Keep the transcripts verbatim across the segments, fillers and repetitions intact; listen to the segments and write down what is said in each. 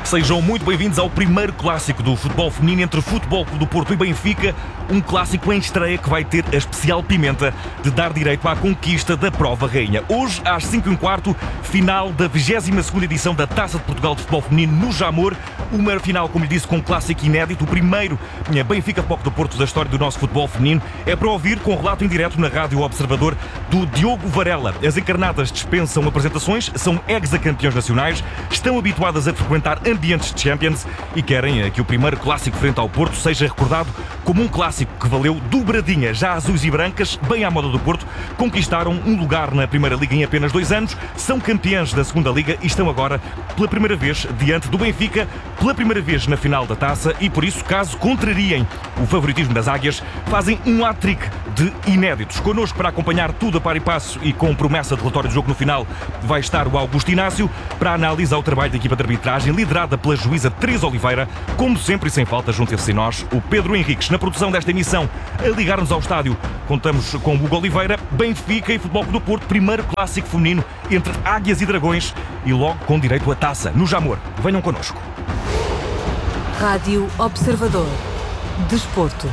Sejam muito bem-vindos ao primeiro clássico do futebol feminino entre Futebol Clube do Porto e Benfica, um clássico em estreia que vai ter a especial pimenta de dar direito à conquista da Prova Rainha. Hoje, às cinco e um quarto, final da vigésima segunda edição da Taça de Portugal de Futebol Feminino no Jamor, uma final, como lhe disse, com um clássico inédito, o primeiro Benfica Futebol Clube do Porto da história do nosso futebol feminino. É para ouvir com relato em direto na Rádio Observador do Diogo Varela. As encarnadas dispensam apresentações, são ex-campeões nacionais, estão habituadas a frequentar ambientes de Champions e querem que o primeiro clássico frente ao Porto seja recordado como um clássico que valeu dobradinha. Já azuis e brancas, bem à moda do Porto, conquistaram um lugar na Primeira Liga em apenas dois anos, são campeãs da Segunda Liga e estão agora pela primeira vez diante do Benfica, pela primeira vez na final da Taça e por isso, caso contrariem o favoritismo das Águias, fazem um hat-trick de inéditos. Connosco para acompanhar tudo a par e passo e com promessa de relatório de jogo no final vai estar o Augusto Inácio para analisar o trabalho da equipa de arbitragem liderada pela juíza Teresa Oliveira, como sempre e sem falta junta-se a nós o Pedro Henriques. Na produção desta emissão, a ligar-nos ao estádio, contamos com o Hugo Oliveira, Benfica e Futebol Clube do Porto, primeiro clássico feminino entre Águias e Dragões e logo com direito à taça no Jamor. Venham connosco. Rádio Observador. Desporto.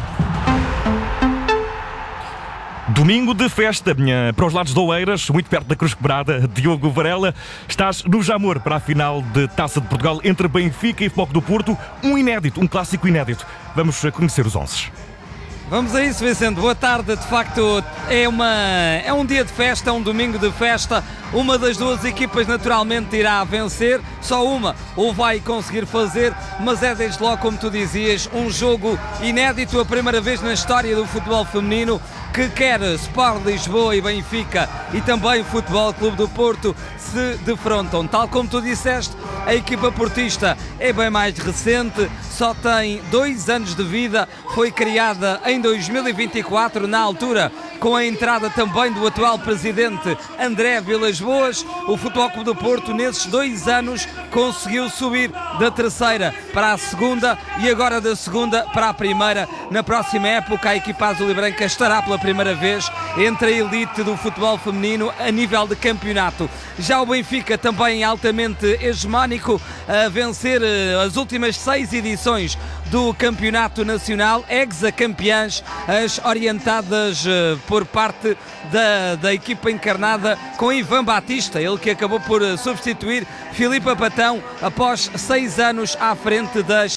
Domingo de festa para os lados de Oeiras, muito perto da Cruz Quebrada. Diogo Varela, estás no Jamor para a final de Taça de Portugal entre Benfica e Futebol Clube do Porto. Um inédito, um clássico inédito. Vamos conhecer os onze. Vamos a isso, Vicente. Boa tarde. De facto, é, uma, é um dia de festa, é um domingo de festa. Uma das duas equipas naturalmente irá vencer, só uma o vai conseguir fazer, mas é desde logo, como tu dizias, um jogo inédito, a primeira vez na história do futebol feminino que quer Sport Lisboa e Benfica e também Futebol Clube do Porto se defrontam. Tal como tu disseste, a equipa portista é bem mais recente, só tem dois anos de vida, foi criada em dois mil e vinte e quatro, na altura com a entrada também do atual presidente André Vilas-Boas. O Futebol Clube do Porto nesses dois anos conseguiu subir da terceira para a segunda e agora da segunda para a primeira. Na próxima época a equipa azul e branca estará pela primeira vez entre a elite do futebol feminino a nível de campeonato. Já o Benfica também altamente hegemónico, a vencer as últimas seis edições do Campeonato Nacional, ex-campeãs, as orientadas por parte da, da equipa encarnada com Ivan Batista, ele que acabou por substituir Filipa Patão após seis anos à frente das...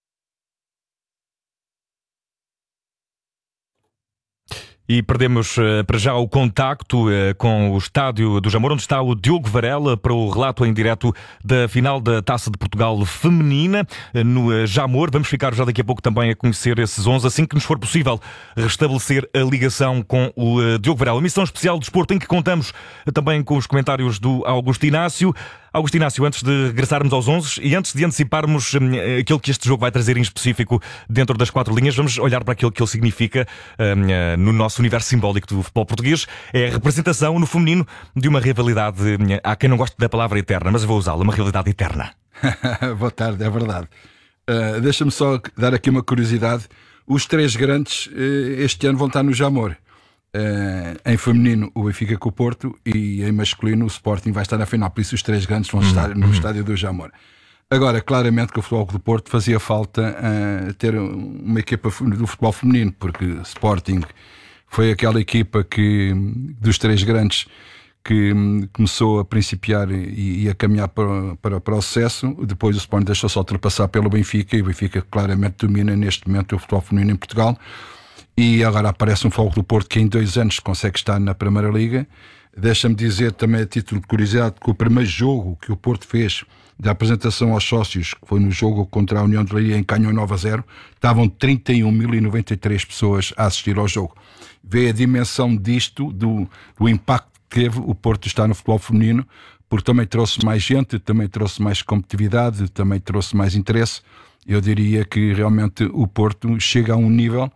E perdemos uh, para já o contacto uh, com o estádio do Jamor, onde está o Diogo Varela para o relato em direto da final da Taça de Portugal feminina uh, no uh, Jamor. Vamos ficar já daqui a pouco também a conhecer esses onze, assim que nos for possível restabelecer a ligação com o uh, Diogo Varela. Missão especial de desporto em que contamos uh, também com os comentários do Augusto Inácio. Augusto Inácio, antes de regressarmos aos onze e antes de anteciparmos hum, aquilo que este jogo vai trazer em específico dentro das quatro linhas, vamos olhar para aquilo que ele significa hum, no nosso universo simbólico do futebol português. É a representação no feminino de uma rivalidade, hum, há quem não goste da palavra eterna, mas eu vou usá-la, uma rivalidade eterna. Boa tarde, é verdade. Uh, deixa-me só dar aqui uma curiosidade. Os três grandes uh, este ano vão estar no Jamor. Uh, em feminino o Benfica com o Porto e em masculino o Sporting vai estar na final, por isso os três grandes vão estar no estádio do Jamor. Agora, claramente que o Futebol do Porto fazia falta uh, ter uma equipa do futebol feminino, porque Sporting foi aquela equipa que, dos três grandes, que um, começou a principiar e, e a caminhar para, para, para o sucesso. Depois o Sporting deixou-se ultrapassar pelo Benfica e o Benfica claramente domina neste momento o futebol feminino em Portugal. E agora aparece um Futebol do Porto que em dois anos consegue estar na Primeira Liga. Deixa-me dizer também a título de curiosidade que o primeiro jogo que o Porto fez da apresentação aos sócios, que foi no jogo contra a União de Leiria em Canhão nove a zero, estavam trinta e um mil e noventa e três pessoas a assistir ao jogo. Vê a dimensão disto, do, do impacto que teve o Porto estar no futebol feminino, porque também trouxe mais gente, também trouxe mais competitividade, também trouxe mais interesse. Eu diria que realmente o Porto chega a um nível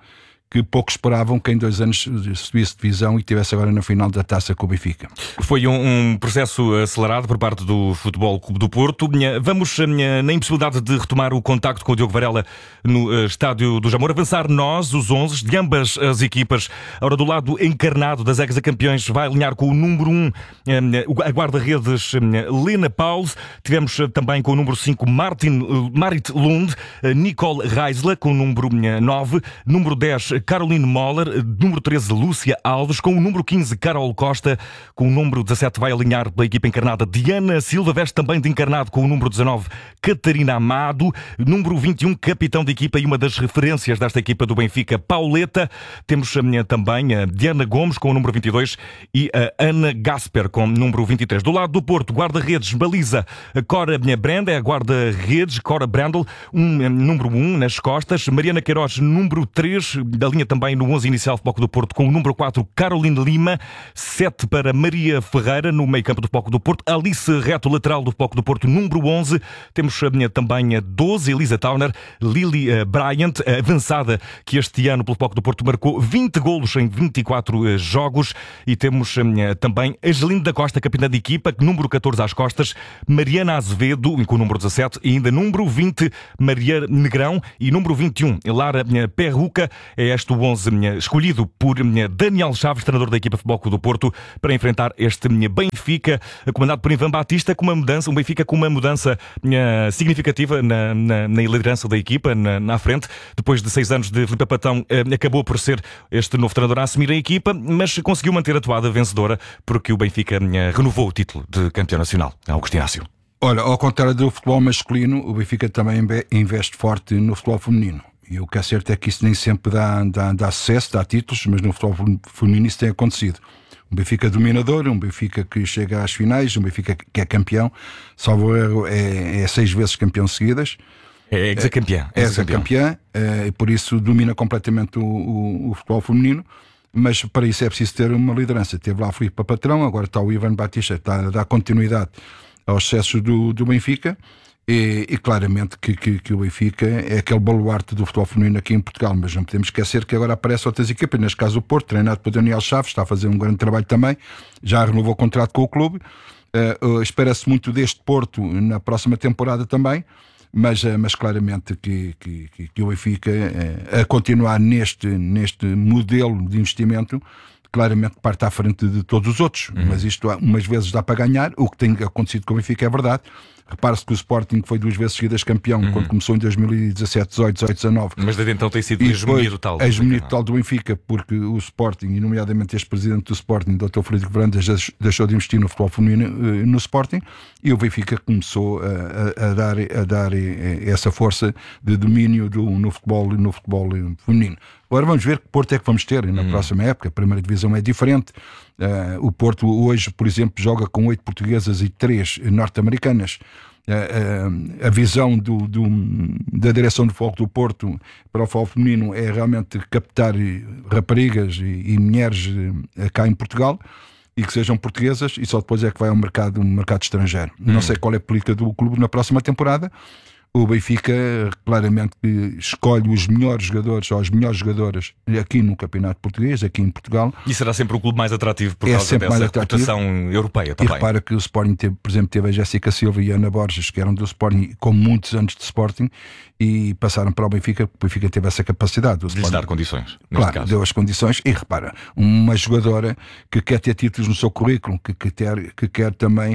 que poucos esperavam que em dois anos subisse divisão e estivesse agora na final da Taça com o Benfica. Foi um, um processo acelerado por parte do Futebol Clube do Porto. Vamos, na impossibilidade de retomar o contacto com o Diogo Varela no uh, estádio do Jamor, avançar nós, os onze de ambas as equipas. Ora, do lado encarnado das ex-campeões vai alinhar com o número um, um, a guarda-redes um, Lena Pauls. Tivemos uh, também com o número cinco Martin, uh, Marit Lund, uh, Nicole Reisler com o número uh, nove, número dez Caroline Moller, número treze Lúcia Alves, com o número quinze Carol Costa, com o número dezassete vai alinhar pela equipa encarnada Diana Silva, veste também de encarnado com o número dezanove Catarina Amado, número vinte e um capitão de equipa e uma das referências desta equipa do Benfica, Pauleta. Temos também a Diana Gomes com o número vinte e dois e a Ana Gasper com o número vinte e três. Do lado do Porto, guarda-redes baliza Cora Branda, é a guarda-redes Cora Brandl, um, número um nas costas, Mariana Queiroz, número três, da linha também no onze inicial do Foco do Porto com o número quatro Caroline Lima, sete para Maria Ferreira no meio campo do Foco do Porto, Alice Reto, lateral do Foco do Porto, número onze, temos também a doze Elisa Towner, Lily Bryant, avançada que este ano pelo Foco do Porto marcou vinte golos em vinte e quatro jogos, e temos também Angelina da Costa, capitã de equipa, número catorze às costas, Mariana Azevedo com o número dezassete e ainda número vinte Maria Negrão e número vinte e um Lara Perruca. É este o onze escolhido por Daniel Chaves, treinador da equipa Futebol Clube do Porto, para enfrentar este Benfica, comandado por Ivan Batista, com uma mudança, um Benfica com uma mudança uh, significativa na, na, na liderança da equipa, na, na frente. Depois de seis anos de Filipe Patão, uh, acabou por ser este novo treinador a assumir a equipa, mas conseguiu manter a toada vencedora, porque o Benfica uh, renovou o título de campeão nacional. Augusto Inácio. Olha, ao contrário do futebol masculino, o Benfica também investe forte no futebol feminino. E o que é certo é que isso nem sempre dá, dá, dá sucesso, dá títulos, mas no futebol feminino isso tem acontecido. Um Benfica dominador, um Benfica que chega às finais, um Benfica que é campeão, salvo erro, é, é seis vezes campeão seguidas. É ex-campeã. É ex-campeã, é, e por isso domina completamente o, o, o futebol feminino, mas para isso é preciso ter uma liderança. Teve lá o Filipe Patrão, agora está o Ivan Batista, está a dar continuidade aos sucessos do, do Benfica. E, e claramente que, que, que o Benfica é aquele baluarte do futebol feminino aqui em Portugal, mas não podemos esquecer que agora aparecem outras equipas, neste caso o Porto, treinado por Daniel Chaves, está a fazer um grande trabalho também, já renovou o contrato com o clube, uh, uh, espera-se muito deste Porto na próxima temporada também, mas, uh, mas claramente que, que, que, que o Benfica, uh, a continuar neste, neste modelo de investimento, claramente parte à frente de todos os outros, uhum. Mas isto umas vezes dá para ganhar, o que tem acontecido com o Benfica é verdade. Repare-se que o Sporting foi duas vezes seguidas campeão, uhum. Quando começou em dois mil e dezassete, dezoito, dezoito, dezanove. Mas desde então tem sido a hegemonia total. A hegemonia total do Benfica, porque o Sporting, e nomeadamente este presidente do Sporting, doutor Frederico Varandas, deixou de investir no futebol feminino no Sporting, e o Benfica começou a, a, a, dar, a dar essa força de domínio do, no, futebol, no futebol feminino. Agora vamos ver que Porto é que vamos ter na hum. próxima época. A primeira divisão é diferente. Uh, o Porto hoje, por exemplo, joga com oito portuguesas e três norte-americanas. Uh, uh, a visão do, do, da direção do Foco do Porto para o futebol feminino é realmente captar raparigas e, e mulheres uh, cá em Portugal, e que sejam portuguesas, e só depois é que vai ao mercado, um mercado estrangeiro. Hum. Não sei qual é a política do clube na próxima temporada. O Benfica claramente escolhe os melhores jogadores ou as melhores jogadoras aqui no Campeonato Português, aqui em Portugal. E será sempre o clube mais atrativo por é causa dessa reputação europeia também. E repara que o Sporting, teve, por exemplo, teve a Jéssica Silva e a Ana Borges, que eram do Sporting com muitos anos de Sporting, e passaram para o Benfica, porque o Benfica teve essa capacidade. De lhes dar condições. Claro, caso. deu as condições. E repara, uma jogadora que quer ter títulos no seu currículo, que, que, ter, que quer também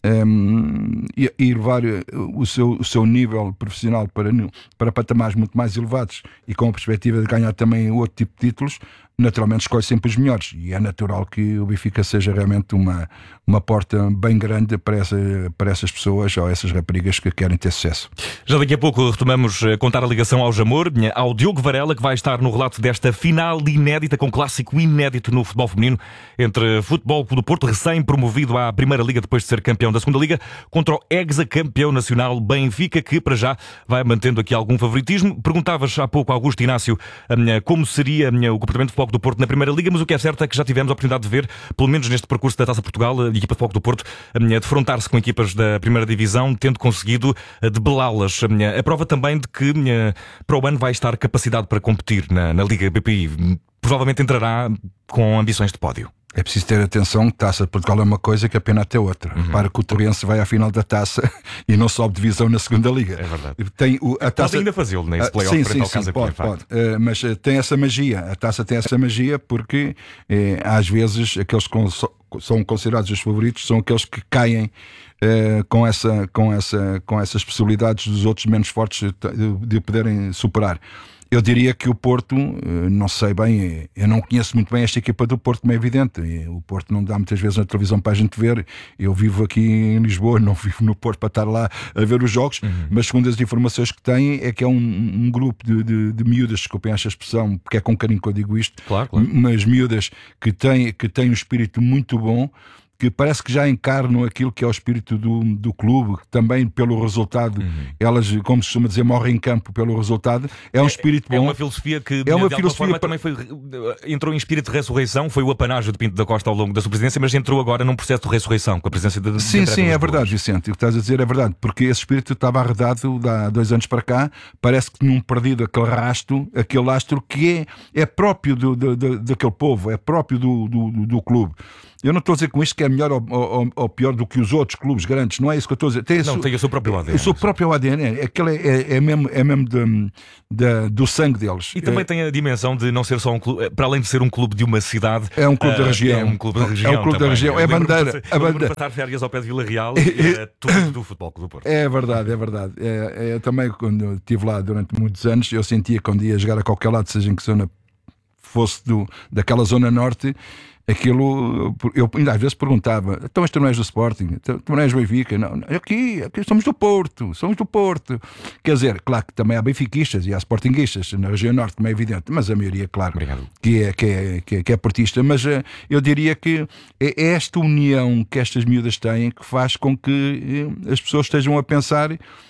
um, ir levar o seu, o seu nível profissional para, para patamares muito mais elevados e com a perspectiva de ganhar também outro tipo de títulos, naturalmente escolhe sempre os melhores, e é natural que o Benfica seja realmente uma, uma porta bem grande para, essa, para essas pessoas ou essas raparigas que querem ter sucesso. Já daqui a pouco retomamos a contar a ligação ao Jamor, ao Diogo Varela, que vai estar no relato desta final inédita, com clássico inédito no futebol feminino, entre Futebol Clube do Porto, recém-promovido à Primeira Liga depois de ser campeão da Segunda Liga, contra o ex-campeão nacional Benfica, que para já vai mantendo aqui algum favoritismo. Perguntavas há pouco, Augusto Inácio, como seria o comportamento do Futebol Futebol Clube do Porto na Primeira Liga, mas o que é certo é que já tivemos a oportunidade de ver, pelo menos neste percurso da Taça Portugal, a equipa do Futebol Clube do Porto a defrontar-se com equipas da Primeira Divisão, tendo conseguido debelá-las. A prova também de que para o ano vai estar capacitado para competir na, na Liga B P I. Provavelmente entrará com ambições de pódio. É preciso ter atenção que Taça de Portugal é uma coisa que a pena até outra. Uhum. Para que o Torrense vai à final da Taça e não sobe divisão na segunda Liga. É verdade. Tem o, a taça... Pode ainda fazê-lo nesse play-off sim, frente sim, ao Casa sim, Pia, pode, pode. Uh, mas uh, tem essa magia. A Taça tem essa magia porque eh, às vezes aqueles que são considerados os favoritos são aqueles que caem uh, com, essa, com, essa, com essas possibilidades dos outros menos fortes de, de poderem superar. Eu diria que o Porto, não sei bem, eu não conheço muito bem esta equipa do Porto, como é evidente. O Porto não dá muitas vezes na televisão para a gente ver. Eu vivo aqui em Lisboa, não vivo no Porto para estar lá a ver os jogos, uhum. mas segundo as informações que têm, é que é um, um grupo de, de, de miúdas, desculpem esta expressão, porque é com carinho que eu digo isto, claro, claro. mas miúdas que têm, que têm um espírito muito bom, que parece que já encarnam aquilo que é o espírito do, do clube, também pelo resultado. Uhum. Elas, como se costuma dizer, morrem em campo pelo resultado. É um espírito é, bom. É uma filosofia que, é uma de filosofia forma, para... também foi, entrou em espírito de ressurreição. Foi o apanágio de Pinto da Costa ao longo da sua presidência, mas entrou agora num processo de ressurreição, com a presença de... Sim, de sim, é verdade, Vicente. O que estás a dizer é verdade, porque esse espírito estava arredado há dois anos para cá. Parece que tinham perdido aquele rastro, aquele lastro que é, é próprio do, do, do, daquele povo, é próprio do, do, do, do clube. Eu não estou a dizer com isto que é melhor ou, ou, ou pior do que os outros clubes grandes, não é isso que eu estou a dizer. Tem não, su... tem o seu próprio A D N. O seu próprio A D N, aquele é, é, é mesmo, é mesmo de, de, do sangue deles. E também é... tem a dimensão de não ser só um clube, para além de ser um clube de uma cidade, é um clube da região. É um clube da região. É um clube também. da região, é a bandeira. A bandeira. Passar férias ao pé de Vila Real e era tudo do Futebol Clube do Porto. É verdade, é verdade. É, é, também, quando estive lá durante muitos anos, eu sentia que quando ia jogar a qualquer lado, seja em que zona fosse do, daquela zona norte, aquilo, eu ainda às vezes perguntava, então este não és do Sporting, tu não és do Benfica? Não, aqui, aqui somos do Porto, somos do Porto. Quer dizer, claro que também há benfiquistas e há sportinguistas na região norte, como é evidente, mas a maioria, claro, que é, que, é, que, é, que é portista. Mas uh, eu diria que é esta união que estas miúdas têm que faz com que uh, as pessoas estejam a pensar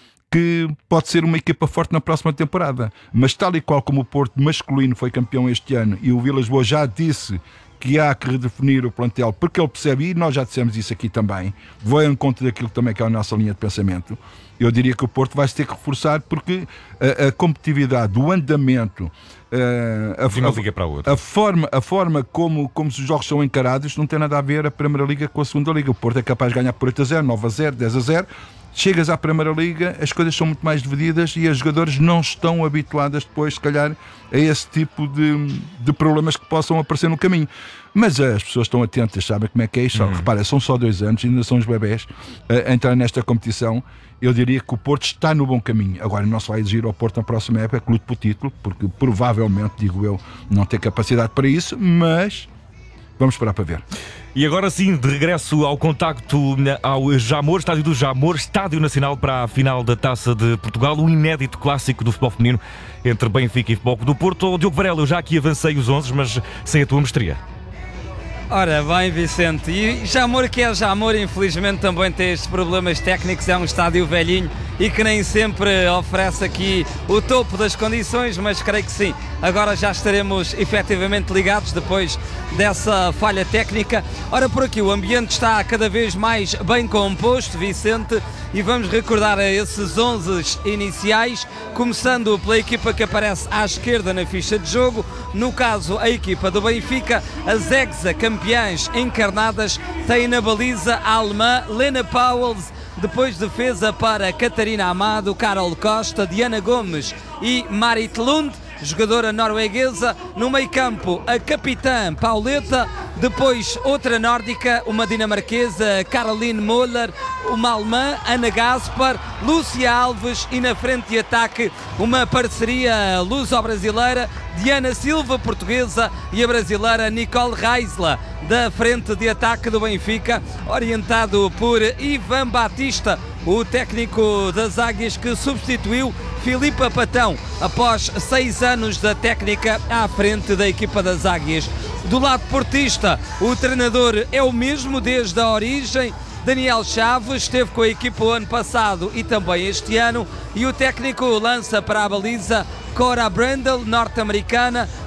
que pode ser uma equipa forte na próxima temporada. Mas tal e qual como o Porto masculino foi campeão este ano e o Vilas Boas já disse que há que redefinir o plantel, porque ele percebe, e nós já dissemos isso aqui também, vai em conta daquilo também que é a nossa linha de pensamento. Eu diria que o Porto vai se ter que reforçar, porque a, a competitividade, o andamento, a, a, de uma liga para a outra, a forma, a forma como, como os jogos são encarados não tem nada a ver a Primeira Liga com a Segunda Liga. O Porto é capaz de ganhar por oito a zero, nove a zero, dez a zero. Chegas à Primeira Liga, as coisas são muito mais divididas e os jogadores não estão habituados depois, se calhar, a esse tipo de, de problemas que possam aparecer no caminho. Mas as pessoas estão atentas, sabem como é que é isso. Hum. Repara, são só dois anos, ainda são os bebés a entrar nesta competição. Eu diria que o Porto está no bom caminho. Agora não se vai exigir ao Porto na próxima época que lute por título, porque provavelmente, digo eu, não tem capacidade para isso, mas vamos esperar para ver. E agora sim, de regresso ao contacto ao Jamor, estádio do Jamor, estádio nacional para a final da Taça de Portugal, o inédito clássico do futebol feminino entre Benfica e Futebol Clube do Porto. Oh, Diogo Varela, eu já aqui avancei os onze, mas sem a tua mestria. Ora bem, Vicente, e Jamor, que é Jamor, infelizmente também tem estes problemas técnicos, é um estádio velhinho e que nem sempre oferece aqui o topo das condições, mas creio que sim, agora já estaremos efetivamente ligados depois dessa falha técnica. Ora, por aqui o ambiente está cada vez mais bem composto, Vicente, e vamos recordar a esses onze iniciais, começando pela equipa que aparece à esquerda na ficha de jogo, no caso a equipa do Benfica, as ex-campeãs encarnadas, tem na baliza a alemã Lena Pauwels, depois defesa para Catarina Amado, Carol Costa, Diana Gomes e Marit Lund, jogadora norueguesa. No meio campo a capitã Pauleta, depois outra nórdica, uma dinamarquesa, Caroline Moller, uma alemã, Ana Gaspar, Lúcia Alves, e na frente de ataque uma parceria luso-brasileira, Diana Silva, portuguesa, e a brasileira Nicole Reisler, da frente de ataque do Benfica, orientado por Ivan Batista, o técnico das Águias, que substituiu Filipa Patão após seis anos da técnica à frente da equipa das Águias. Do lado portista, o treinador é o mesmo desde a origem, Daniel Chaves, esteve com a equipa o ano passado e também este ano, e o técnico lança para a baliza Cora Brandel, norte-americana.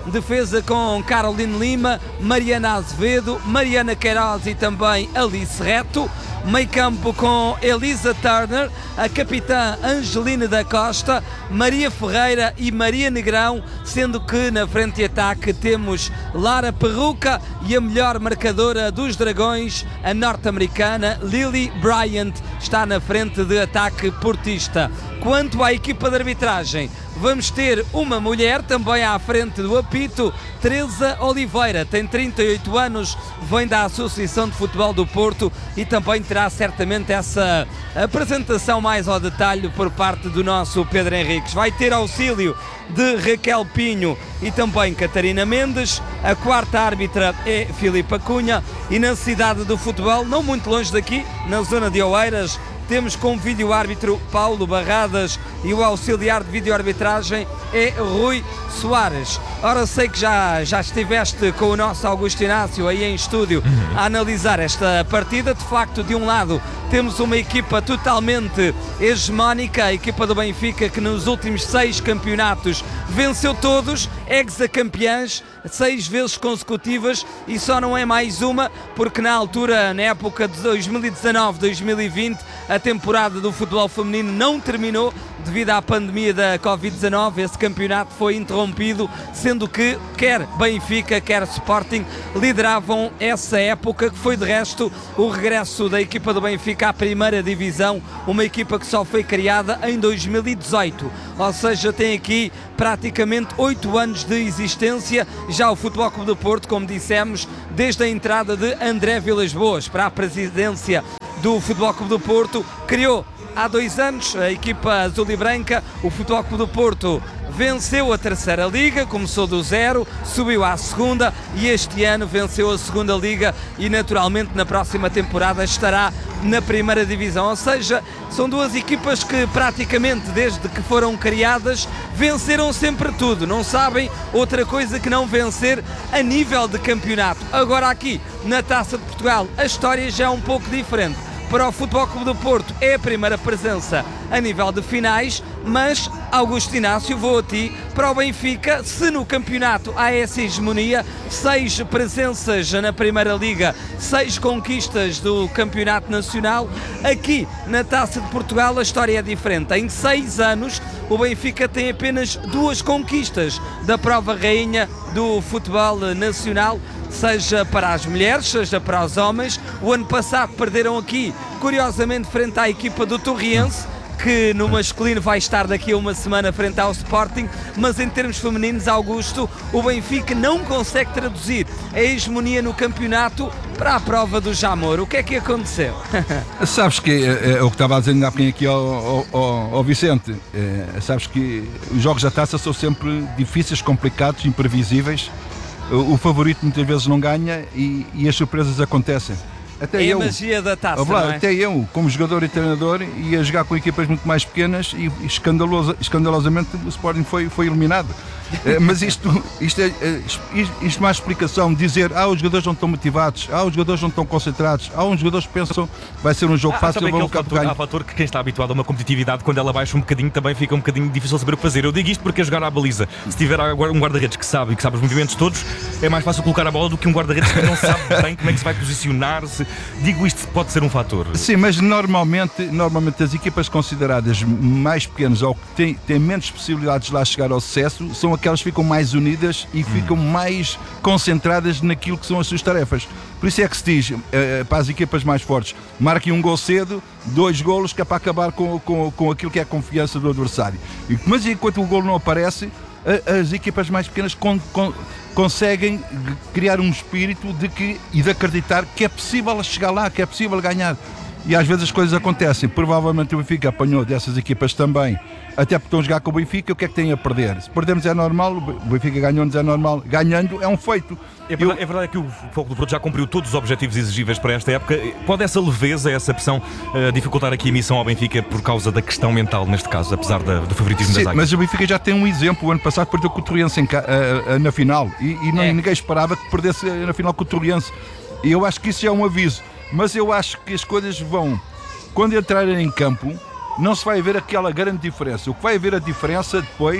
defesa com Caroline Lima, Mariana Azevedo, Mariana Queiroz e também Alice Reto. Meio campo com Elisa Turner, a capitã Angelina da Costa, Maria Ferreira e Maria Negrão, sendo que na frente de ataque temos Lara Perruca e a melhor marcadora dos Dragões, a norte-americana Lily Bryant, está na frente de ataque portista. Quanto à equipa de arbitragem, vamos ter uma mulher também à frente do apito, Teresa Oliveira, tem trinta e oito anos, vem da Associação de Futebol do Porto e também terá certamente essa apresentação mais ao detalhe por parte do nosso Pedro Henriques. Vai ter auxílio de Raquel Pinho e também Catarina Mendes. A quarta árbitra é Filipa Cunha e na cidade do futebol, não muito longe daqui, na zona de Oeiras, temos como vídeo-árbitro Paulo Barradas e o auxiliar de vídeo-arbitragem é Rui Soares. Ora, sei que já, já estiveste com o nosso Augusto Inácio aí em estúdio a analisar esta partida. De facto, de um lado temos uma equipa totalmente hegemónica, a equipa do Benfica, que nos últimos seis campeonatos venceu todos, ex-campeãs, seis vezes consecutivas, e só não é mais uma porque na altura, na época de dois mil e dezanove dois mil e vinte, a temporada do futebol feminino não terminou devido à pandemia da covid dezanove. Esse campeonato foi interrompido, sendo que quer Benfica, quer Sporting lideravam essa época, que foi de resto o regresso da equipa do Benfica à primeira divisão, uma equipa que só foi criada em dois mil e dezoito, ou seja, tem aqui praticamente oito anos de existência. Já o Futebol Clube do Porto, como dissemos, desde a entrada de André Vilas-Boas para a presidência do Futebol Clube do Porto, criou há dois anos a equipa azul e branca. O Futebol Clube do Porto venceu a terceira liga, começou do zero, subiu à segunda e este ano venceu a segunda liga e naturalmente na próxima temporada estará na primeira divisão. Ou seja, são duas equipas que praticamente desde que foram criadas venceram sempre tudo, não sabem outra coisa que não vencer a nível de campeonato. Agora aqui na Taça de Portugal a história já é um pouco diferente. Para o Futebol Clube do Porto é a primeira presença a nível de finais, mas Augusto Inácio, vou a ti. Para o Benfica, se no campeonato há essa hegemonia, seis presenças na Primeira Liga, seis conquistas do Campeonato Nacional, aqui na Taça de Portugal a história é diferente. Em seis anos o Benfica tem apenas duas conquistas da prova rainha do futebol nacional, seja para as mulheres, seja para os homens. O ano passado perderam aqui, curiosamente, frente à equipa do Torriense, que no masculino vai estar daqui a uma semana frente ao Sporting, mas em termos femininos, Augusto, o Benfica não consegue traduzir a hegemonia no campeonato para a prova do Jamor. O que é que aconteceu? Sabes que é, é o que estava a dizer ainda há pouquinho aqui ao, ao, ao Vicente, é, sabes que os jogos da taça são sempre difíceis, complicados, imprevisíveis. O, o favorito muitas vezes não ganha e, e as surpresas acontecem. Até é eu, a magia da taça, lá, não é? Até eu, como jogador e treinador, ia jogar com equipas muito mais pequenas e, e escandalosa, escandalosamente o Sporting foi, foi eliminado. É, mas isto, isto, é, isto, isto não há explicação. Dizer, ah, os jogadores não estão motivados, ah, os jogadores não estão concentrados, ah, uns jogadores pensam vai ser um jogo há, fácil, há vão aquele fator, há fator que quem está habituado a uma competitividade, quando ela baixa um bocadinho, também fica um bocadinho difícil saber o que fazer. Eu digo isto porque a jogar à baliza, se tiver um guarda-redes que sabe e que sabe os movimentos todos, é mais fácil colocar a bola do que um guarda-redes que não sabe bem como é que se vai posicionar. -se. Digo isto, pode ser um fator. Sim, mas normalmente, normalmente as equipas consideradas mais pequenas ou que têm, têm menos possibilidades de lá chegar ao sucesso são aquelas que ficam mais unidas e ficam hum. mais concentradas naquilo que são as suas tarefas. Por isso é que se diz, uh, para as equipas mais fortes, marquem um gol cedo, dois golos, que é para acabar com, com, com aquilo que é a confiança do adversário. E, mas enquanto o golo não aparece, uh, as equipas mais pequenas con, con, conseguem criar um espírito de que, e de acreditar que é possível chegar lá, que é possível ganhar. E às vezes as coisas acontecem. Provavelmente o Benfica apanhou dessas equipas também, até porque estão a jogar com o Benfica. O que é que tem a perder? Se perdemos é normal, o Benfica ganhou-nos é normal, ganhando é um feito. É verdade, Eu... é verdade que o Foco do Porto já cumpriu todos os objetivos exigíveis para esta época. Pode essa leveza, essa pressão uh, dificultar aqui a missão ao Benfica por causa da questão mental, neste caso, apesar da, do favoritismo Sim, das águias? Mas o Benfica já tem um exemplo. O ano passado perdeu com o Torriense uh, uh, na final e, e não, é. ninguém esperava que perdesse na final com o Torriense. E eu acho que isso já é um aviso. Mas eu acho que as coisas vão, quando entrarem em campo, não se vai ver aquela grande diferença. O que vai haver a diferença depois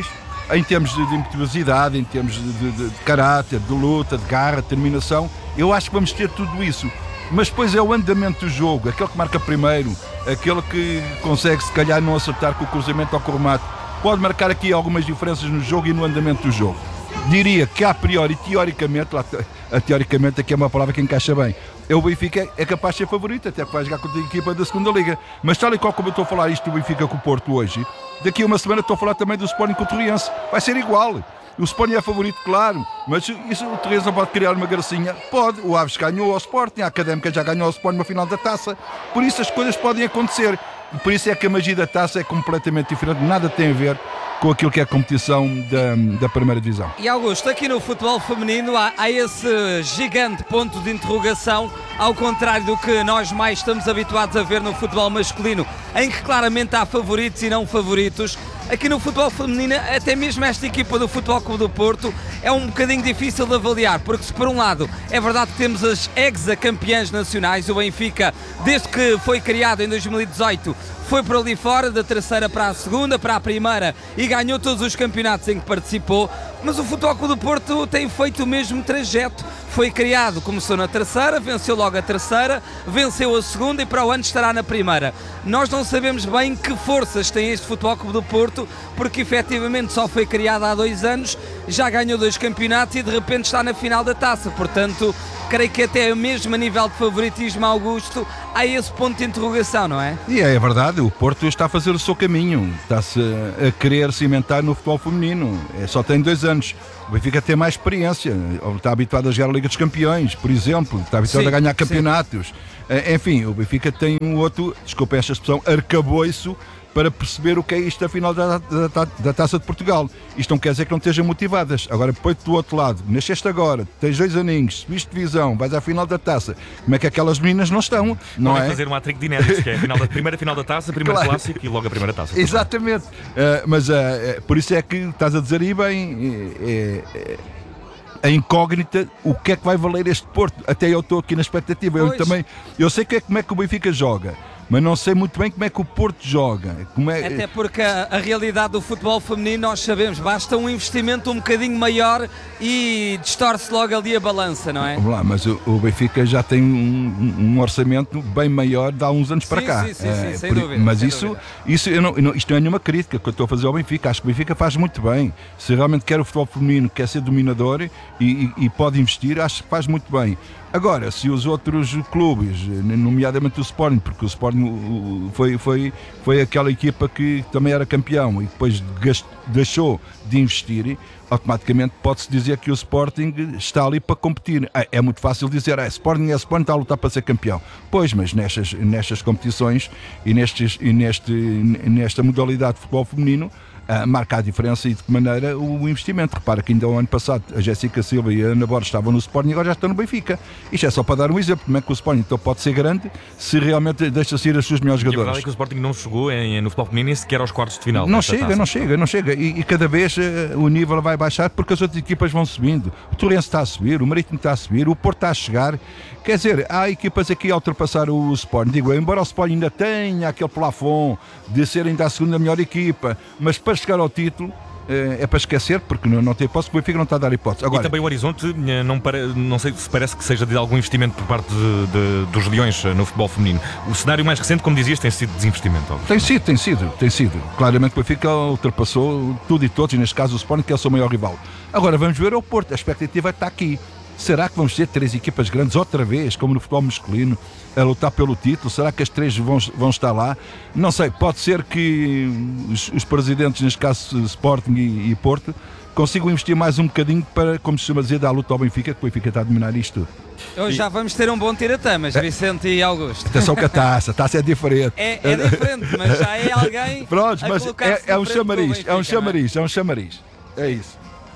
em termos de, de impetuosidade, em termos de, de, de caráter, de luta, de garra, de determinação, eu acho que vamos ter tudo isso. Mas depois é o andamento do jogo, aquele que marca primeiro, aquele que consegue se calhar não acertar com o cruzamento ou com o remate, pode marcar aqui algumas diferenças no jogo e no andamento do jogo. Diria que a priori, teoricamente, lá, a, teoricamente aqui é uma palavra que encaixa bem, é o Benfica é capaz de ser favorito, até que vai jogar contra a equipa da segunda Liga. Mas tal e qual como eu estou a falar isto do Benfica com o Porto hoje, daqui a uma semana estou a falar também do Sporting com o Torriense, vai ser igual. O Sporting é favorito, claro, mas isso, o Torriense não pode criar uma gracinha. Pode, o Aves ganhou ao Sporting, a Académica já ganhou ao Sporting na final da Taça, por isso as coisas podem acontecer. E por isso é que a magia da Taça é completamente diferente, nada tem a ver com aquilo que é a competição da, da primeira divisão. E Augusto, aqui no futebol feminino há, há esse gigante ponto de interrogação, ao contrário do que nós mais estamos habituados a ver no futebol masculino, em que claramente há favoritos e não favoritos. Aqui no futebol feminino, até mesmo esta equipa do Futebol Clube do Porto é um bocadinho difícil de avaliar, porque se por um lado é verdade que temos as ex-campeãs nacionais, o Benfica, desde que foi criado em dois mil e dezoito, foi por ali fora, da terceira para a segunda, para a primeira, e ganhou todos os campeonatos em que participou, mas o Futebol Clube do Porto tem feito o mesmo trajeto. Foi criado, começou na terceira, venceu logo a terceira, venceu a segunda e para o ano estará na primeira. Nós não sabemos bem que forças tem este Futebol Clube do Porto, porque efetivamente só foi criado há dois anos, já ganhou dois campeonatos e de repente está na final da Taça. Portanto, creio que até mesmo a nível de favoritismo, Augusto, há esse ponto de interrogação, não é? E é, é verdade, o Porto está a fazer o seu caminho, está-se a querer cimentar no futebol feminino, é, só tem dois anos. O Benfica tem mais experiência, está habituado a jogar a Liga dos Campeões, por exemplo, está habituado sim, a ganhar campeonatos. Sim. Enfim, o Benfica tem um outro, desculpa esta expressão, arcabouço para perceber o que é isto da final da, da, da Taça de Portugal. Isto não quer dizer que não estejam motivadas. Agora, põe-te do outro lado, nasceste agora, tens dois aninhos, subiste divisão, vais à final da Taça. Como é que aquelas meninas não estão? Não Podem é? fazer um hat-trick de inéditos, que é a, final da, a primeira final da Taça, primeiro claro. Clássico e logo a primeira Taça. Exatamente. Uh, mas uh, uh, por isso é que estás a dizer aí bem, é, é, a incógnita, o que é que vai valer este Porto? Até eu estou aqui na expectativa. Eu, também, eu sei que é, como é que o Benfica joga, mas não sei muito bem como é que o Porto joga. Como é... Até porque a, a realidade do futebol feminino nós sabemos, basta um investimento um bocadinho maior e distorce logo ali a balança, não é? Vamos lá, mas o, o Benfica já tem um, um orçamento bem maior de há uns anos sim, para cá. Sim, sim, é, sim, sem por, dúvida. Mas sem isso, dúvida. isso eu não, eu não, isto não é nenhuma crítica que eu estou a fazer ao Benfica. Acho que o Benfica faz muito bem. Se realmente quer o futebol feminino, quer ser dominador e, e, e pode investir, acho que faz muito bem. Agora, se os outros clubes, nomeadamente o Sporting, porque o Sporting foi, foi, foi aquela equipa que também era campeão e depois deixou de investir, automaticamente pode-se dizer que o Sporting está ali para competir. É muito fácil dizer, ah, Sporting é Sporting, está a lutar para ser campeão. Pois, mas nestas, nestas competições e, nestes, e neste, nesta modalidade de futebol feminino, Uh, marca a diferença e de que maneira o investimento. Repara que ainda o ano passado a Jéssica Silva e a Ana Borges estavam no Sporting e agora já estão no Benfica. Isto é só para dar um exemplo, como é que o Sporting então pode ser grande se realmente deixa sair as suas melhores jogadoras. E a verdade é que o Sporting não chegou em, no futebol feminino sequer aos quartos de final. Não chega, não chega, não chega e, e cada vez uh, o nível vai baixar porque as outras equipas vão subindo. O Torrense está a subir, o Marítimo está a subir, o Porto está a chegar. Quer dizer, há equipas aqui a ultrapassar o Sporting. Digo, embora o Sporting ainda tenha aquele plafond de ser ainda a segunda melhor equipa, mas para chegar ao título é para esquecer, porque não, não tem hipótese, porque o Benfica não está a dar hipótese. Agora, e também o Horizonte, não, para, não sei se parece que seja de algum investimento por parte de, de, dos Leões no futebol feminino. O cenário mais recente, como dizias, tem sido desinvestimento. Óbvio. Tem sido, tem sido, tem sido. Claramente o Benfica ultrapassou tudo e todos, e neste caso o Sporting, que é o seu maior rival. Agora vamos ver o Porto, a expectativa está aqui. Será que vamos ter três equipas grandes outra vez, como no futebol masculino, a lutar pelo título? Será que as três vão, vão estar lá? Não sei, pode ser que os, os presidentes, neste caso Sporting e, e Porto, consigam investir mais um bocadinho para, como se chama dizer, dar a luta ao Benfica, que o Benfica está a dominar isto tudo. Hoje já vamos ter um bom tira-tamas, é. Vicente e Augusto. Atenção que a taça, a taça é diferente. É, é diferente, mas já é alguém. Pronto, mas é, é um chamariz, é um chamariz, é um chamariz. É isso.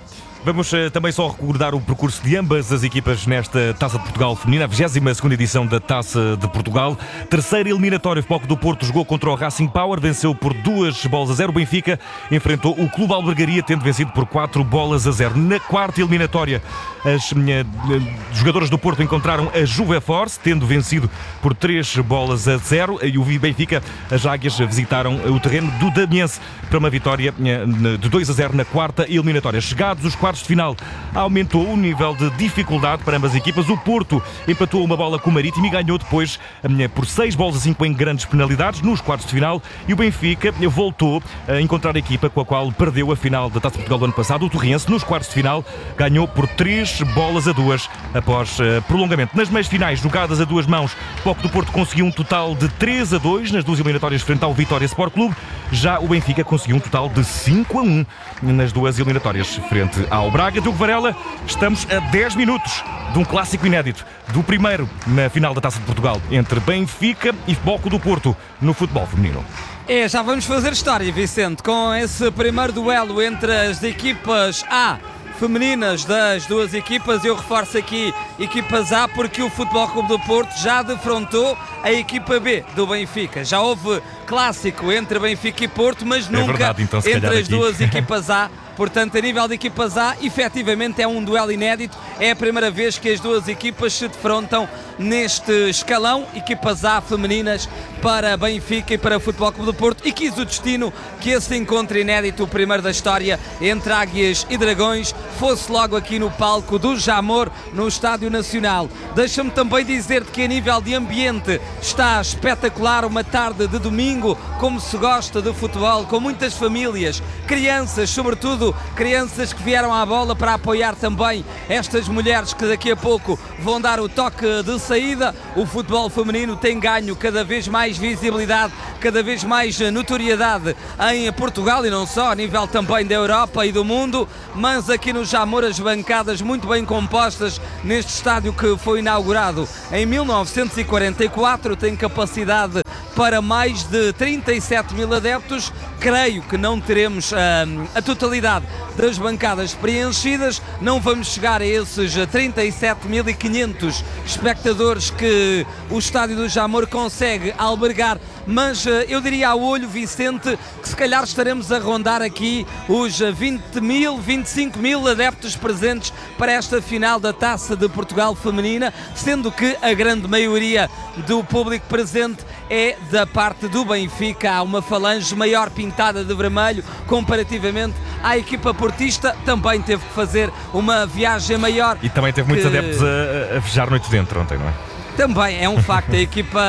Vamos uh, também só recordar o percurso de ambas as equipas nesta Taça de Portugal Feminina, a vigésima segunda edição da Taça de Portugal. Terceira eliminatória, o Futebol Clube do Porto jogou contra o Racing Power, venceu por duas bolas a zero. O Benfica enfrentou o Clube Albergaria, tendo vencido por quatro bolas a zero. Na quarta eliminatória, as uh, jogadoras do Porto encontraram a Juve Force, tendo vencido por três bolas a zero. E o Benfica, as Águias, visitaram o terreno do Damiense para uma vitória uh, de dois a zero na quarta eliminatória. Chegados os quartos de final, aumentou o nível de dificuldade para ambas as equipas. O Porto empatou uma bola com o Marítimo e ganhou depois por seis bolas a cinco em grandes penalidades nos quartos de final. E o Benfica voltou a encontrar a equipa com a qual perdeu a final da Taça de Portugal do ano passado. O Torriense, nos quartos de final, ganhou por três bolas a duas após uh, prolongamento. Nas meias finais, jogadas a duas mãos, o Foco do Porto conseguiu um total de três a dois nas duas eliminatórias frente ao Vitória Sport Clube. Já o Benfica conseguiu um total de cinco a um nas duas eliminatórias frente ao Braga. Diogo Varela, estamos a dez minutos de um clássico inédito, do primeiro na final da Taça de Portugal entre Benfica e Futebol Clube do Porto no futebol feminino. É, já vamos fazer história, Vicente, com esse primeiro duelo entre as equipas A femininas das duas equipas. Eu reforço aqui equipas A porque o Futebol Clube do Porto já defrontou a equipa B do Benfica. Já houve clássico entre Benfica e Porto, mas nunca é verdade, então, entre as aqui. duas equipas A. Portanto, a nível de equipas A, efetivamente é um duelo inédito. É a primeira vez que as duas equipas se defrontam neste escalão. Equipas A femininas para Benfica e para Futebol Clube do Porto. E quis o destino que esse encontro inédito, o primeiro da história, entre Águias e Dragões, fosse logo aqui no palco do Jamor, no Estádio Nacional. Deixa-me também dizer-te que a nível de ambiente está espetacular. Uma tarde de domingo, como se gosta de futebol, com muitas famílias, crianças, sobretudo crianças que vieram à bola para apoiar também estas mulheres que daqui a pouco vão dar o toque de saída. O futebol feminino tem ganho cada vez mais visibilidade, cada vez mais notoriedade em Portugal e não só, a nível também da Europa e do mundo. Mas aqui no Jamor, as bancadas muito bem compostas neste estádio que foi inaugurado em mil novecentos e quarenta e quatro, tem capacidade para mais de trinta e sete mil adeptos. Creio que não teremos uh, a totalidade das bancadas preenchidas, não vamos chegar a esses trinta e sete mil e quinhentos espectadores que o estádio do Jamor consegue albergar, mas uh, eu diria ao olho, Vicente, que se calhar estaremos a rondar aqui os vinte mil, vinte e cinco mil adeptos presentes para esta final da Taça de Portugal feminina, sendo que a grande maioria do público presente é da parte do Benfica. Há uma falange maior pintada de vermelho comparativamente à equipa portista, também teve que fazer uma viagem maior. E também teve muitos que... adeptos a, a fechar noite dentro ontem, não é? Também é um facto, a equipa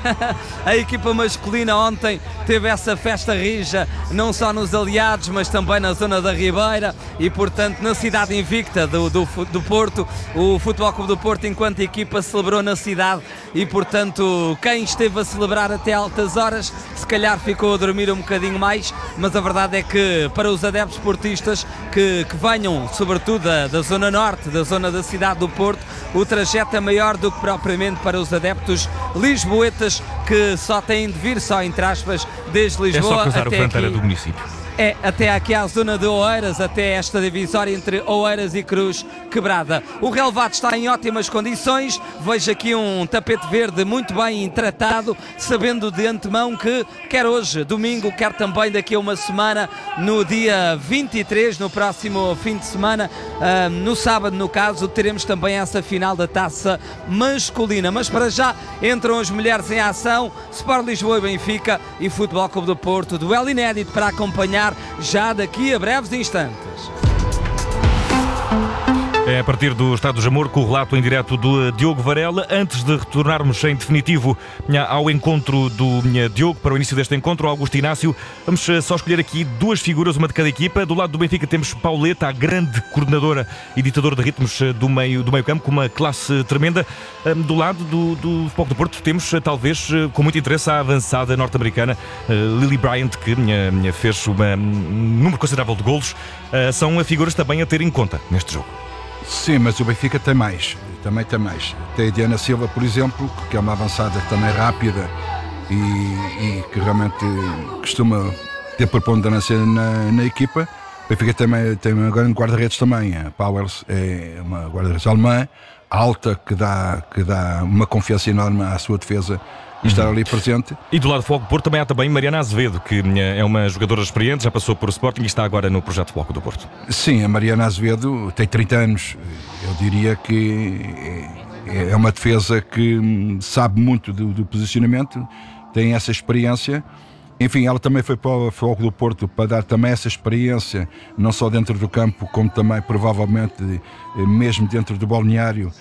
a equipa masculina ontem teve essa festa rija, não só nos aliados, mas também na zona da Ribeira e, portanto, na cidade invicta do, do, do Porto. O Futebol Clube do Porto, enquanto equipa, celebrou na cidade e, portanto, quem esteve a celebrar até altas horas, se calhar ficou a dormir um bocadinho mais, mas a verdade é que para os adeptos portistas que, que venham, sobretudo da, da zona norte, da zona da cidade do Porto, o trajeto é maior do que propriamente para os adeptos lisboetas, que só têm de vir, só entre aspas, desde Lisboa é só cruzar até a fronteira aqui. do município. É, até aqui à zona de Oeiras, até esta divisória entre Oeiras e Cruz Quebrada. O relvado está em ótimas condições, vejo aqui um tapete verde muito bem tratado, sabendo de antemão que quer hoje, domingo, quer também daqui a uma semana, no dia vinte e três, no próximo fim de semana, uh, no sábado no caso, teremos também essa final da Taça masculina. Mas para já entram as mulheres em ação, Sport Lisboa e Benfica e Futebol Clube do Porto, duelo inédito para acompanhar já daqui a breves instantes. É a partir do Estado do Jamor, com o relato em direto do Diogo Varela. Antes de retornarmos em definitivo ao encontro do Diogo, para o início deste encontro, Augusto Inácio, vamos só escolher aqui duas figuras, uma de cada equipa. Do lado do Benfica temos Pauleta, a grande coordenadora e ditadora de ritmos do meio, do meio campo, com uma classe tremenda. Do lado do, do Futebol do Porto temos, talvez, com muito interesse, a avançada norte-americana Lily Bryant, que fez uma, um número considerável de golos. São figuras também a ter em conta neste jogo. Sim, mas o Benfica tem mais, também tem mais. Tem a Diana Silva, por exemplo, que é uma avançada também rápida e, e que realmente costuma ter preponderância na, na equipa. Benfica também tem uma grande guarda-redes também. A Powers é uma guarda-redes alemã, alta, que dá, que dá uma confiança enorme à sua defesa e estar ali presente. E do lado do Foco do Porto também há também Mariana Azevedo, que é uma jogadora experiente, já passou por o Sporting e está agora no projeto Foco do Porto. Sim, a Mariana Azevedo tem trinta anos. Eu diria que é uma defesa que sabe muito do, do posicionamento, tem essa experiência. Enfim, ela também foi para o Foco do Porto para dar também essa experiência, não só dentro do campo, como também provavelmente mesmo dentro do balneário.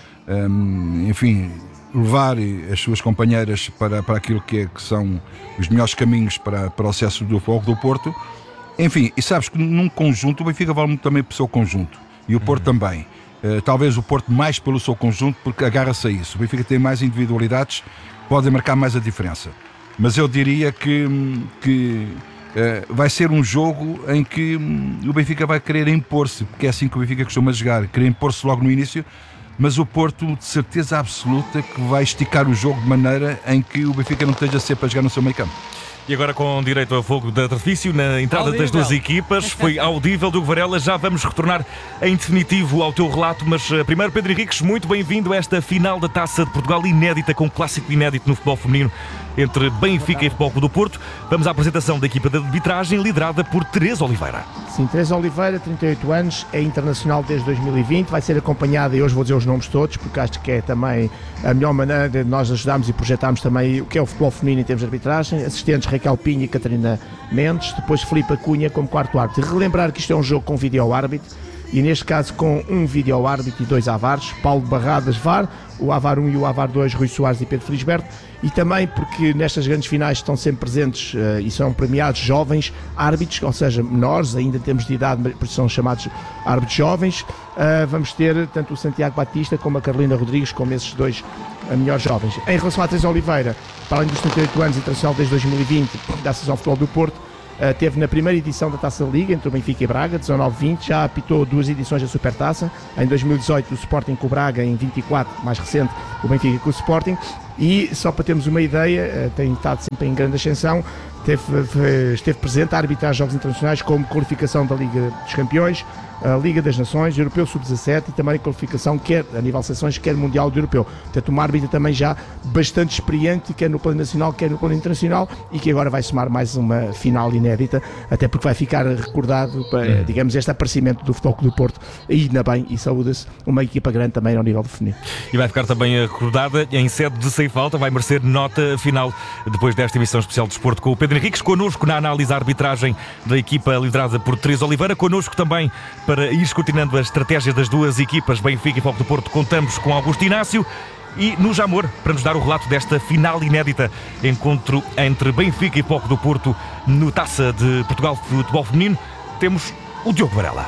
Enfim, levar as suas companheiras para, para aquilo que, é, que são os melhores caminhos para, para o sucesso do Foco do Porto. Enfim, e sabes que num conjunto o Benfica vale muito também pelo seu conjunto e o Porto uhum. também. Uh, talvez o Porto mais pelo seu conjunto, porque agarra-se a isso. O Benfica tem mais individualidades, podem marcar mais a diferença. Mas eu diria que, que uh, vai ser um jogo em que um, o Benfica vai querer impor-se, porque é assim que o Benfica costuma jogar, querer impor-se logo no início, mas o Porto de certeza absoluta que vai esticar o jogo de maneira em que o Benfica não esteja sempre a jogar no seu meio campo. E agora com direito a fogo de artifício na entrada audível. Das duas equipas, foi audível do Varela. Já vamos retornar em definitivo ao teu relato, mas primeiro, Pedro Henriques, muito bem-vindo a esta final da Taça de Portugal inédita, com um clássico inédito no futebol feminino entre Benfica e Futebol Clube do Porto. Vamos à apresentação da equipa de arbitragem liderada por Teresa Oliveira. Sim, Teresa Oliveira, trinta e oito anos, é internacional desde dois mil e vinte, vai ser acompanhada, e hoje vou dizer os nomes todos, porque acho que é também a melhor maneira de nós ajudarmos e projetarmos também o que é o futebol feminino em termos de arbitragem. Assistentes Raquel Pinho e Catarina Mendes, depois Filipe Cunha como quarto árbitro. Relembrar que isto é um jogo com vídeo-árbitro, e neste caso com um vídeo-árbitro e dois avares, Paulo Barradas V A R, o Avar um e o Avar dois, Rui Soares e Pedro Felisberto, e também porque nestas grandes finais estão sempre presentes uh, e são premiados jovens árbitros, ou seja, menores, ainda em termos de idade, por isso são chamados árbitros jovens. Uh, vamos ter tanto o Santiago Batista como a Carolina Rodrigues, como esses dois uh, melhores jovens. Em relação à Teresa Oliveira, para além dos trinta e oito anos, internacional desde dois mil e vinte, da Associação Futebol do Porto, Uh, teve na primeira edição da Taça da Liga entre o Benfica e Braga, dezanove vinte, já apitou duas edições da Supertaça, em dois mil e dezoito o Sporting com o Braga, em vinte e quatro, mais recente, o Benfica com o Sporting, e só para termos uma ideia, uh, tem estado sempre em grande ascensão, teve, esteve presente a arbitrar jogos internacionais como qualificação da Liga dos Campeões, a Liga das Nações, Europeu sub dezassete e também qualificação quer a nível de seleções, quer mundial do Europeu. Portanto, uma árbitra também já bastante experiente, quer no plano nacional, quer no plano internacional, e que agora vai somar mais uma final inédita, até porque vai ficar recordado, para, digamos, este aparecimento do Futebol Clube do Porto, e ainda bem, e saúda-se, uma equipa grande também ao nível do feminino. E vai ficar também recordada em sede de Sem Falta, vai merecer nota final depois desta emissão especial de desporto com o Pedro Henriques, connosco na análise à arbitragem da equipa liderada por Teresa Oliveira, connosco também para ir escrutinando a estratégia das duas equipas, Benfica e Futebol do Porto, contamos com Augusto Inácio, e no Jamor, para nos dar o relato desta final inédita, encontro entre Benfica e Futebol do Porto no Taça de Portugal Futebol Feminino, temos o Diogo Varela.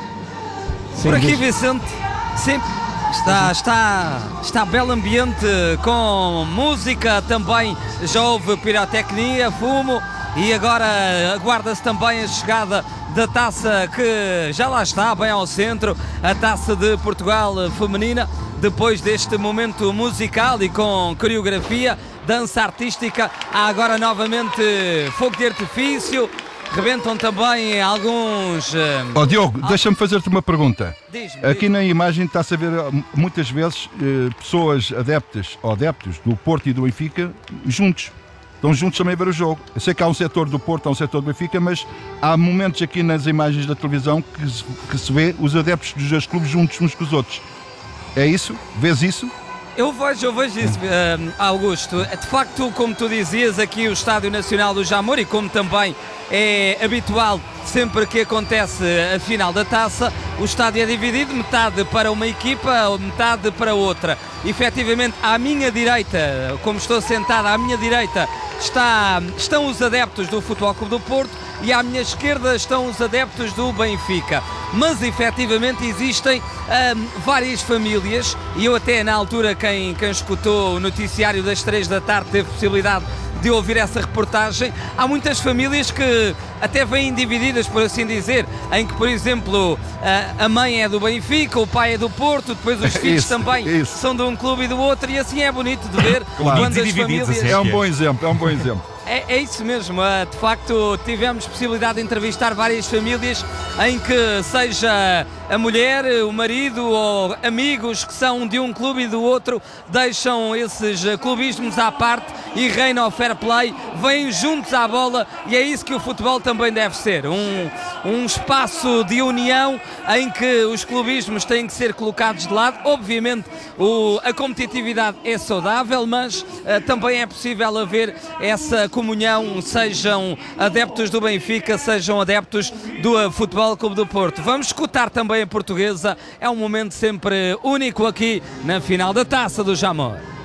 Sim, por aqui, Vicente, sim, está, está, está belo ambiente com música, também já houve pirotecnia, fumo, e agora aguarda-se também a chegada da taça que já lá está, bem ao centro, a Taça de Portugal feminina, depois deste momento musical e com coreografia, dança artística, há agora novamente fogo de artifício, rebentam também alguns... Oh, Diogo, al... deixa-me fazer-te uma pergunta. Diz-me, Aqui diz-me. na imagem está-se a ver muitas vezes eh, pessoas adeptas ou adeptos do Porto e do Benfica juntos. Estão juntos também a ver o jogo. Eu sei que há um setor do Porto, há um setor do Benfica, mas há momentos aqui nas imagens da televisão que se, que se vê os adeptos dos dois clubes juntos uns com os outros. É isso? Vês isso? Eu vejo, eu vejo isso, uh, Augusto. De facto, como tu dizias, aqui o Estádio Nacional do Jamor, e como também é habitual sempre que acontece a final da taça, o estádio é dividido, metade para uma equipa, metade para outra. Efetivamente, à minha direita, como estou sentado à minha direita, está, estão os adeptos do Futebol Clube do Porto, e à minha esquerda estão os adeptos do Benfica. Mas efetivamente existem hum, várias famílias, e eu até na altura, quem, quem escutou o noticiário das três da tarde teve possibilidade de ouvir essa reportagem. Há muitas famílias que até vêm divididas, por assim dizer, em que, por exemplo, a, a mãe é do Benfica, o pai é do Porto, depois os filhos isso, também isso. são de um clube e do outro, e assim é bonito de ver. Claro. Quando as famílias... É um bom exemplo, é um bom exemplo. É, é isso mesmo, uh, de facto tivemos possibilidade de entrevistar várias famílias em que seja a mulher, o marido ou amigos que são de um clube e do outro deixam esses uh, clubismos à parte e reina o fair play, vêm juntos à bola e é isso que o futebol também deve ser, um, um espaço de união em que os clubismos têm que ser colocados de lado. Obviamente o, a competitividade é saudável, mas uh, também é possível haver essa comunhão, sejam adeptos do Benfica, sejam adeptos do Futebol Clube do Porto. Vamos escutar também a Portuguesa, é um momento sempre único aqui na final da Taça do Jamor.